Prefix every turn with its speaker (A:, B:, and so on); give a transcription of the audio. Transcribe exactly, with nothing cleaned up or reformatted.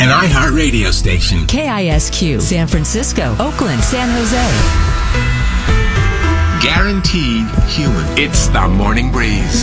A: an iHeart radio station.
B: K I S Q, San Francisco, Oakland, San Jose.
A: Guaranteed human. It's the Morning Breeze.